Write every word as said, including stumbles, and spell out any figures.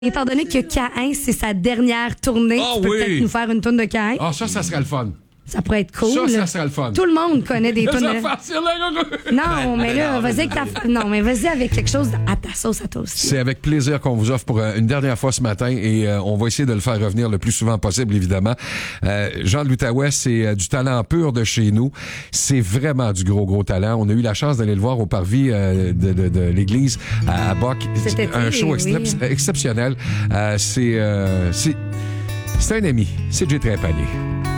Étant donné que Caïn, c'est sa dernière tournée, oh, tu peux oui. peut-être nous faire une tourne de Caïn. Ah, ça, ça serait le fun. Ça pourrait être cool. Ça, ça serait le fun. Tout le monde connaît des tunes. De... Non, mais là, vas-y avec ta... Non, mais vas-y avec quelque chose à ta sauce à toi aussi. C'est avec plaisir qu'on vous offre pour euh, une dernière fois ce matin et euh, on va essayer de le faire revenir le plus souvent possible, évidemment. Euh, Jean de l'Outaouais, c'est euh, du talent pur de chez nous. C'est vraiment du gros, gros talent. On a eu la chance d'aller le voir au parvis euh, de, de, de l'église à, à Boc. C'était un show oui. excep- exceptionnel. Euh, c'est, euh, c'est, c'est un ami. C'est Jay Trépanier.